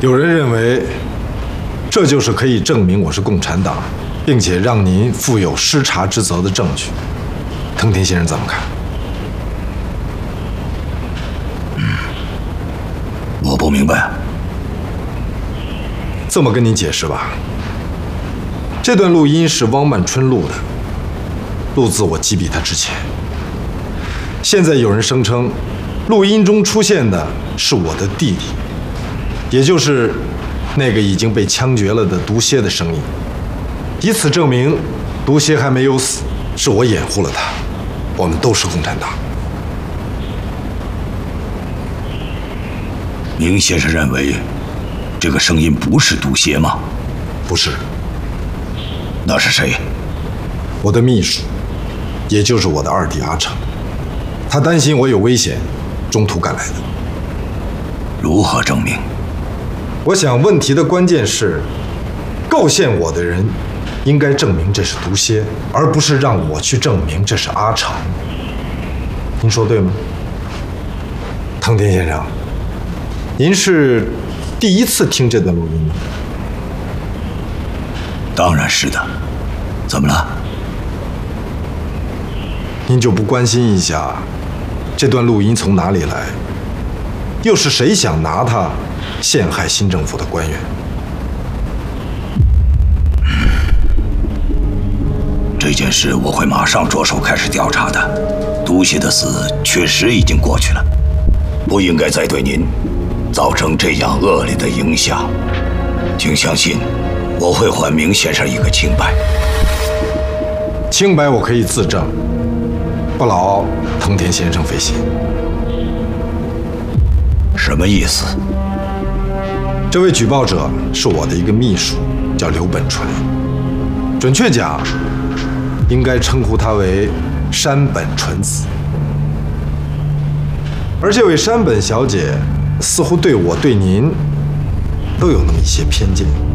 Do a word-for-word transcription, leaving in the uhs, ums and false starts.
有人认为，这就是可以证明我是共产党，并且让您负有失察之责的证据。藤田先生怎么看？ 嗯，我不明白。 这么跟您解释吧，这段录音是汪曼春录的，录自我击毙他之前。现在有人声称，录音中出现的是我的弟弟，也就是那个已经被枪决了的毒蝎的声音，以此证明毒蝎还没有死，是我掩护了他。我们都是共产党。 明先生认为，这个声音不是毒蝎吗？ 不是。 那是谁？ 我的秘书，也就是我的二弟阿成。他担心我有危险，中途赶来的。 如何证明？ 我想问题的关键是，构陷我的人应该证明这是毒蝎，而不是让我去证明这是阿长。您说对吗？藤田先生，您是第一次听这段录音吗？ 当然是的。怎么了？ 您就不关心一下这段录音从哪里来？又是谁想拿它陷害新政府的官员？ 这件事我会马上着手开始调查的。毒蝎的死确实已经过去了，不应该再对您造成这样恶劣的影响。请相信，我会还明先生一个清白。 清白我可以自证，不劳藤田先生费心。 什么意思？ 这位举报者是我的一个秘书，叫刘本纯。准确讲，应该称呼他为山本纯子。而这位山本小姐似乎对我、对您都有那么一些偏见。